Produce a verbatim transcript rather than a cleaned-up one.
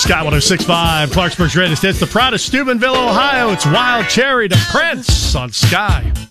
Sky one oh six point five, Clarksburg's greatest hits. The proud of Steubenville, Ohio. It's Wild Cherry to Prince on Sky.